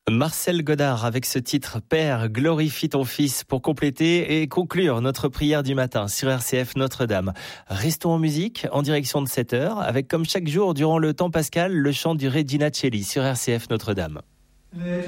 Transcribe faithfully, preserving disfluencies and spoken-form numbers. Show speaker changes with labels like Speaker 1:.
Speaker 1: Marcel Godard avec ce titre « Père, glorifie ton Fils » pour compléter et conclure notre prière du matin sur R C F Notre-Dame. Restons en musique, en direction de sept heures, avec comme chaque jour durant le temps pascal, le chant du Regina Coeli sur R C F Notre-Dame.